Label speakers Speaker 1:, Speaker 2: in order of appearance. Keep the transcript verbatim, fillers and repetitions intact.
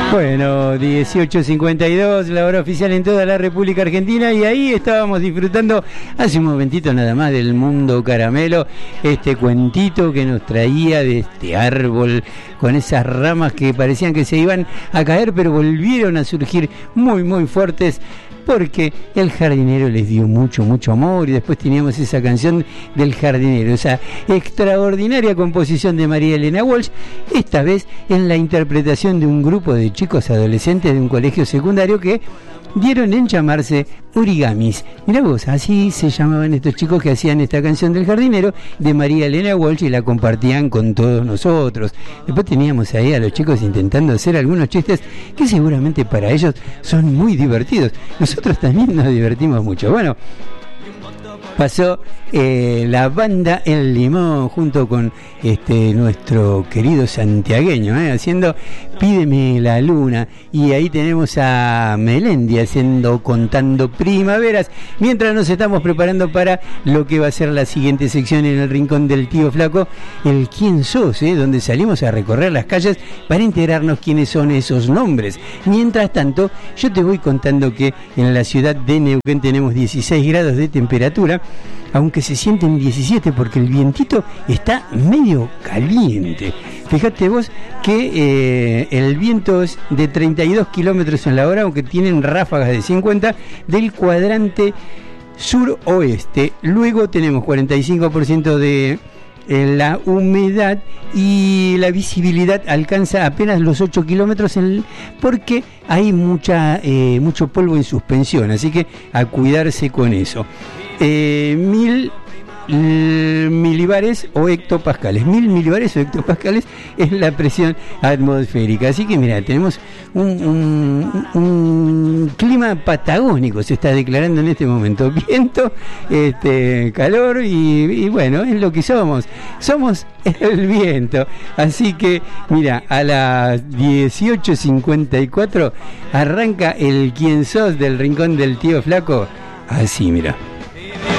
Speaker 1: Bueno, dieciocho cincuenta y dos, la hora oficial en toda la República Argentina, y ahí estábamos disfrutando hace un momentito nada más del Mundo Caramelo, este cuentito que nos traía de este árbol con esas ramas que parecían que se iban a caer, pero volvieron a surgir muy muy fuertes, porque el jardinero les dio mucho, mucho amor. Y después teníamos esa canción del jardinero, esa extraordinaria composición de María Elena Walsh, esta vez en la interpretación de un grupo de chicos adolescentes de un colegio secundario que dieron en llamarse Origamis. Mirá vos, así se llamaban estos chicos que hacían esta canción del jardinero de María Elena Walsh y la compartían con todos nosotros. Después teníamos ahí a los chicos intentando hacer algunos chistes que seguramente para ellos son muy divertidos. Nosotros también nos divertimos mucho. Bueno, pasó eh, la banda El Limón junto con este nuestro querido santiagueño, eh, haciendo Pídeme la Luna, y ahí tenemos a Melendi haciendo Contando Primaveras, mientras nos estamos preparando para lo que va a ser la siguiente sección en el Rincón del Tío Flaco, el ¿Quién sos?, eh, donde salimos a recorrer las calles para enterarnos quiénes son esos nombres. Mientras tanto, yo te voy contando que en la ciudad de Neuquén tenemos dieciséis grados de temperatura, aunque se sienten diecisiete porque el vientito está medio caliente. Fíjate vos que eh, el viento es de treinta y dos kilómetros en la hora, aunque tienen ráfagas de cincuenta, del cuadrante suroeste. Luego tenemos cuarenta y cinco por ciento de eh, la humedad, y la visibilidad alcanza apenas los ocho kilómetros en, porque hay mucha eh, mucho polvo en suspensión, así que a cuidarse con eso. Eh, mil eh, milibares o hectopascales, mil milibares o hectopascales es la presión atmosférica. Así que mira, tenemos un, un, un clima patagónico, se está declarando en este momento. Viento, este, calor y, y bueno, es lo que somos. Somos el viento. Así que mira, a las dieciocho cincuenta y cuatro arranca el ¿Quién sos?, del Rincón del Tío Flaco. Así, mira.